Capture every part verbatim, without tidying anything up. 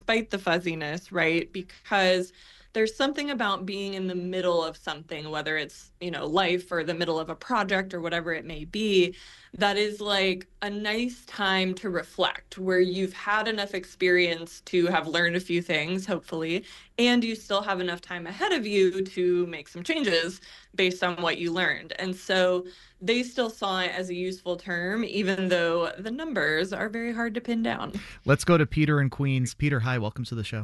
despite the fuzziness, right? Because there's something about being in the middle of something, whether it's, you know, life or the middle of a project or whatever it may be, that is like a nice time to reflect, where you've had enough experience to have learned a few things, hopefully, and you still have enough time ahead of you to make some changes based on what you learned. And so they still saw it as a useful term, even though the numbers are very hard to pin down. Let's go to Peter in Queens. Peter, hi, welcome to the show.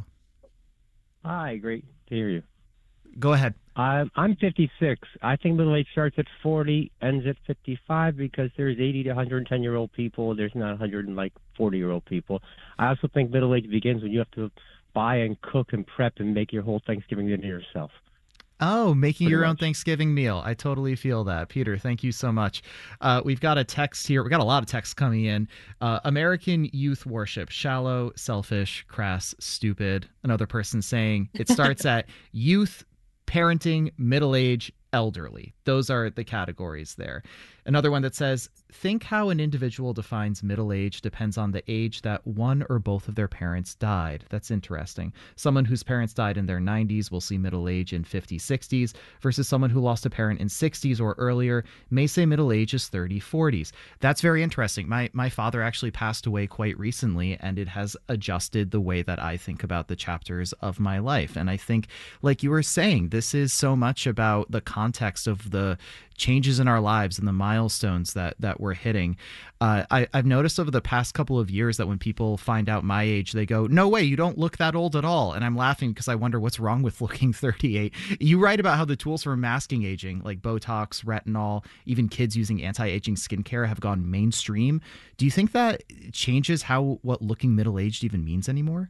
Hi, great to hear you. Go ahead. I'm I'm fifty-six. I think middle age starts at forty, ends at fifty-five because there's eighty to one hundred ten year old people. There's not one hundred and like forty year old people. I also think middle age begins when you have to buy and cook and prep and make your whole Thanksgiving dinner yourself. Oh, making Pretty your own much. Thanksgiving meal. I totally feel that. Peter, thank you so much. Uh, we've got a text here. We got a lot of texts coming in. Uh, American youth worship, shallow, selfish, crass, stupid. Another person saying it starts at youth, parenting, middle age, elderly. Those are the categories there. Another one that says, think how an individual defines middle age depends on the age that one or both of their parents died. That's interesting. Someone whose parents died in their nineties will see middle age in fifties, sixties, versus someone who lost a parent in sixties or earlier may say middle age is thirty, forties. That's very interesting. My my father actually passed away quite recently, and it has adjusted the way that I think about the chapters of my life. And I think, like you were saying, this is so much about the context of the changes in our lives and the milestones that that we're hitting. Uh, I, I've noticed over the past couple of years that when people find out my age, they go, "No way, you don't look that old at all." And I'm laughing because I wonder what's wrong with looking thirty-eight. You write about how the tools for masking aging, like Botox, retinol, even kids using anti-aging skincare, have gone mainstream. Do you think that changes how what looking middle-aged even means anymore?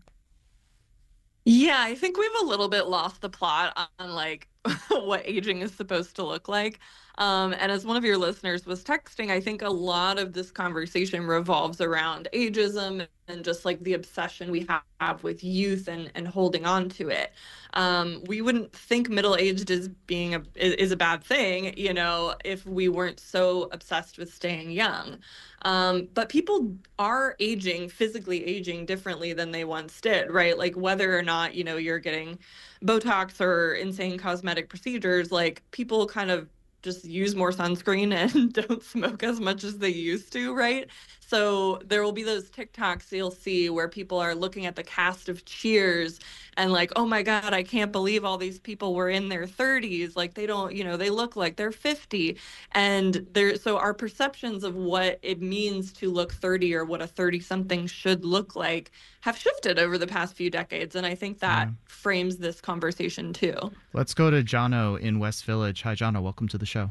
Yeah, I think we've a little bit lost the plot on like what aging is supposed to look like. Um, and as one of your listeners was texting, I think a lot of this conversation revolves around ageism and just like the obsession we ha- have with youth and, and holding on to it. Um, we wouldn't think middle aged is being a is, is a bad thing, you know, if we weren't so obsessed with staying young. Um, but people are aging, physically aging differently than they once did, right? Like whether or not, you know, you're getting Botox or insane cosmetic procedures, like people kind of just use more sunscreen and don't smoke as much as they used to, right? So there will be those TikToks you'll see where people are looking at the cast of Cheers and like, oh my God, I can't believe all these people were in their thirties. Like they don't, you know, they look like they're fifty. And there, so our perceptions of what it means to look thirty or what a thirty something should look like have shifted over the past few decades. And I think Yeah. that frames this conversation too. Let's go to Jono in West Village. Hi, Jono. Welcome to the show.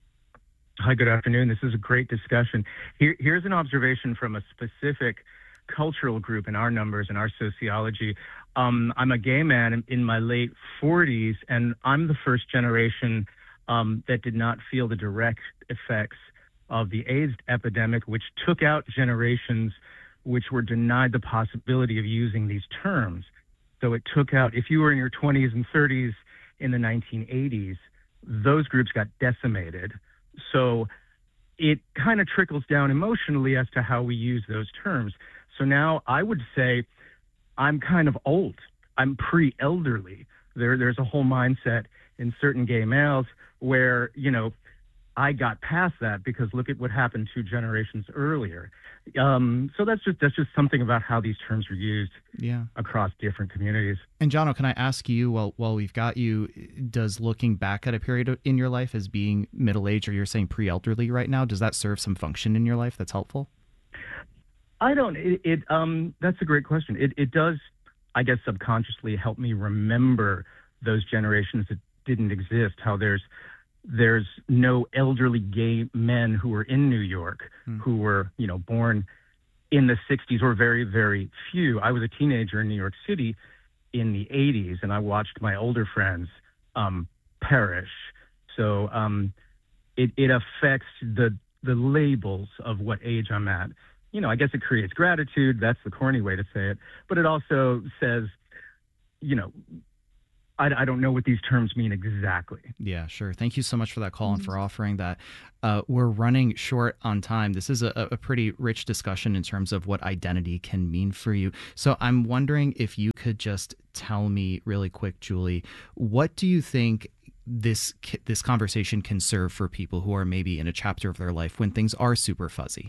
Hi, good afternoon. This is a great discussion. Here, here's an observation from a specific cultural group in our numbers and our sociology. Um, I'm a gay man in, in my late forties, and I'm the first generation um, that did not feel the direct effects of the AIDS epidemic, which took out generations which were denied the possibility of using these terms. So it took out, if you were in your twenties and thirties in the nineteen eighties, those groups got decimated. So it kind of trickles down emotionally as to how we use those terms. So now I would say I'm kind of old. I'm pre-elderly. There, there's a whole mindset in certain gay males where, you know, I got past that because look at what happened two generations earlier. Um, so that's just that's just something about how these terms are used Yeah. across different communities. And Jono, can I ask you, while while we've got you, does looking back at a period in your life as being middle aged, or you're saying pre-elderly right now, does that serve some function in your life that's helpful? I don't. It, it um. That's a great question. It it does, I guess, subconsciously help me remember those generations that didn't exist. How there's there's no elderly gay men who were in New York Hmm. who were, you know, born in the sixties, or very, very few. I was a teenager in New York City in the eighties, and I watched my older friends um, perish. So um, it, it affects the the labels of what age I'm at. You know, I guess it creates gratitude. That's the corny way to say it. But it also says, you know, I, I don't know what these terms mean exactly. Yeah, sure. Thank you so much for that call and for offering that. Uh, we're running short on time. This is a, a pretty rich discussion in terms of what identity can mean for you. So I'm wondering if you could just tell me really quick, Julie, what do you think this this conversation can serve for people who are maybe in a chapter of their life when things are super fuzzy?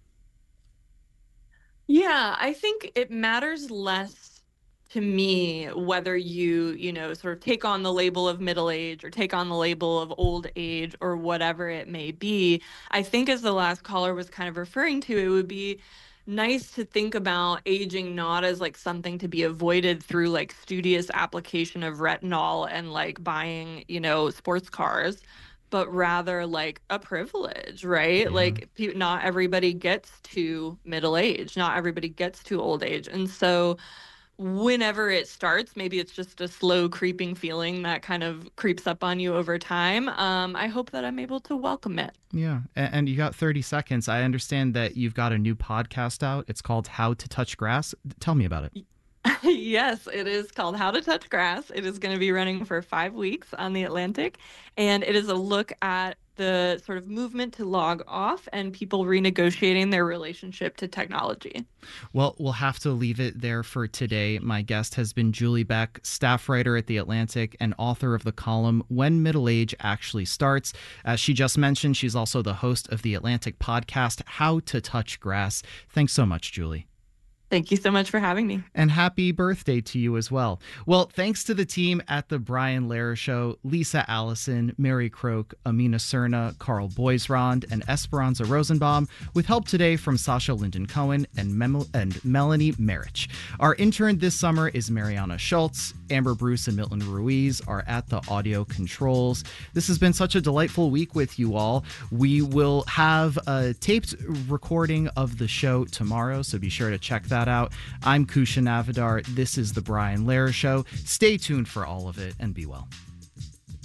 Yeah, I think it matters less to me whether you, you know, sort of take on the label of middle age or take on the label of old age or whatever it may be. I think, as the last caller was kind of referring to, it would be nice to think about aging not as like something to be avoided through like studious application of retinol and like buying, you know, sports cars, but rather like a privilege, right? Yeah. Like pe- not everybody gets to middle age, not everybody gets to old age. And so whenever it starts, maybe it's just a slow creeping feeling that kind of creeps up on you over time. Um, I hope that I'm able to welcome it. Yeah. And, and you got thirty seconds. I understand that you've got a new podcast out. It's called How to Touch Grass. Tell me about it. Yes, it is called How to Touch Grass. It is going to be running for five weeks on The Atlantic, and it is a look at the sort of movement to log off and people renegotiating their relationship to technology. Well, we'll have to leave it there for today. My guest has been Julie Beck, staff writer at The Atlantic and author of the column When Middle Age Actually Starts. As she just mentioned, she's also the host of The Atlantic podcast, How to Touch Grass. Thanks so much, Julie. Thank you so much for having me. And happy birthday to you as well. Well, thanks to the team at The Brian Lehrer Show, Lisa Allison, Mary Croak, Amina Cerna, Carl Boisrond, and Esperanza Rosenbaum, with help today from Sasha Linden Cohen and, Mem- and Melanie Merich. Our intern this summer is Mariana Schultz. Amber Bruce and Milton Ruiz are at the audio controls. This has been such a delightful week with you all. We will have a taped recording of the show tomorrow, so be sure to check that out. I'm Kusha Navidar. This is The Brian Lehrer Show. Stay tuned for all of it and be well.